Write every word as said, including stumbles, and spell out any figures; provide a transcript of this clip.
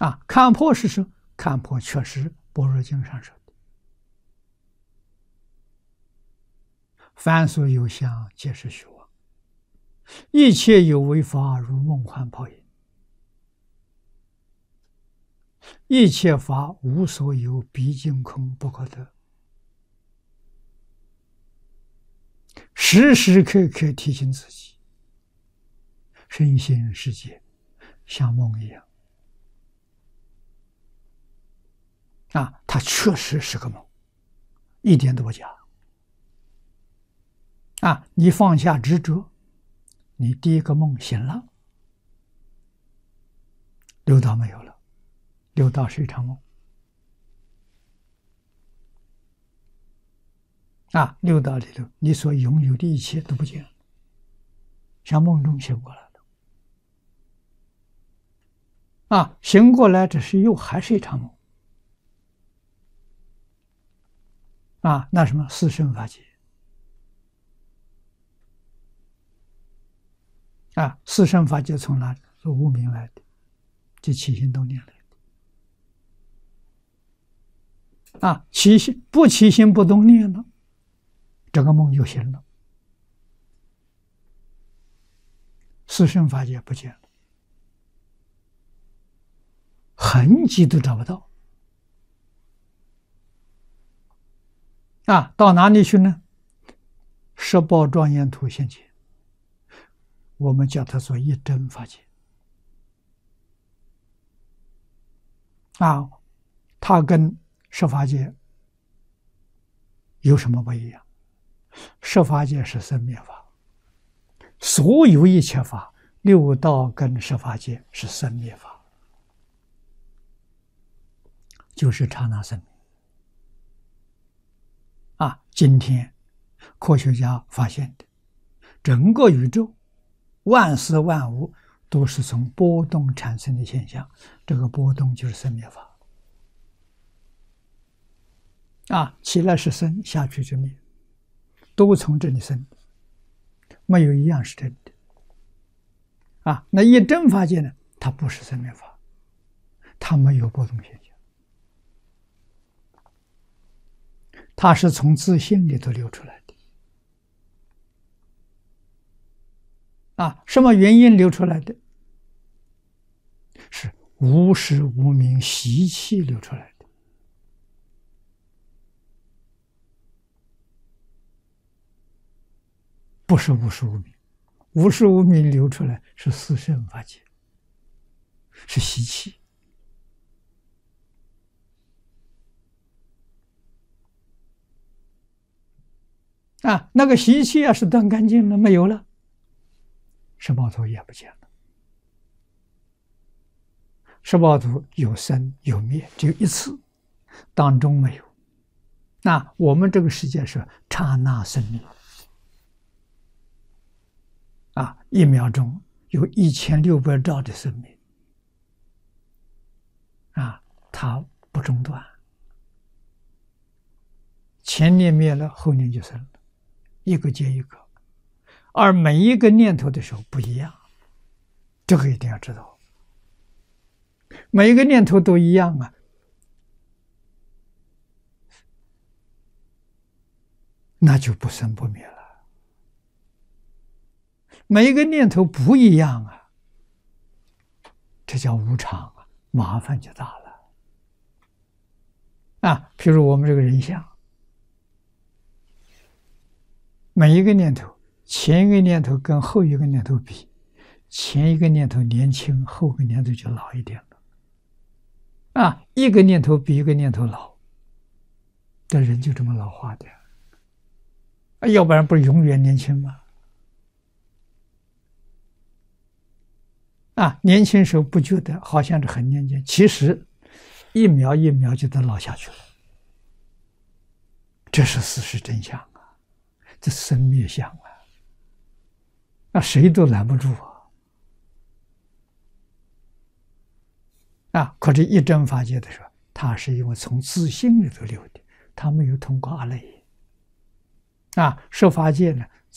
啊，看破是说，看破确实般若经上说的，凡所有相，皆是虚妄，一切有为法，如梦幻泡影，一切法无所有，毕竟空，不可得。时时刻刻提醒自己，身心世界像梦一样啊，它确实是个梦，一点都不假啊！你放下执着，你第一个梦醒了，六道没有了，六道是一场梦啊！六道里头，你所拥有的一切都不见了，像梦中醒过来了啊！醒过来，只是又还是一场梦啊！那什么四圣法界啊，四圣法界从哪里？从无明来的，即起心动念来的啊！起心不起心不动念了，这个梦就醒了，四圣法界不见了，痕迹都找不到啊！到哪里去呢？十宝庄严图现前，我们叫它做一真法界啊，它跟十法界有什么不一样？十法界是生灭法，所有一切法，六道跟十法界是生灭法，就是刹那生命啊！今天科学家发现的，整个宇宙万事万物都是从波动产生的现象，这个波动就是生灭法啊！起来是生，下去就灭，都从这里生，没有一样是真的啊！那一真法界呢？它不是生灭法，它没有波动现象，它是从自性里头流出来的啊！什么原因流出来的？是无始无明习气流出来的。不是无始无明，无始无明流出来是四圣法界，是习气啊！那个习气要是断干净了，没有了，十宝图也不见了。十宝图有生有灭，只有一次，当中没有。那我们这个世界是刹那生灭啊，一秒钟有一千六百兆的生命啊，它不中断，前念灭了，后念就生了，一个接一个，而每一个念头的时候不一样，这个一定要知道。每一个念头都一样啊，那就不生不灭了。每一个念头不一样啊，这叫无常啊，麻烦就大了啊。譬如我们这个人相，每一个念头，前一个念头跟后一个念头比，前一个念头年轻，后一个念头就老一点了啊。一个念头比一个念头老，这人就这么老化的啊，要不然不是永远年轻吗？啊，年轻时候不觉得好像是很年轻，其实一秒一秒就得老下去了。这是事实真相啊，这生灭相啊，那谁都拦不住啊！啊，可是一真法界的时候，它是因为从自性里头流的，它没有通过阿赖耶啊，十法界呢。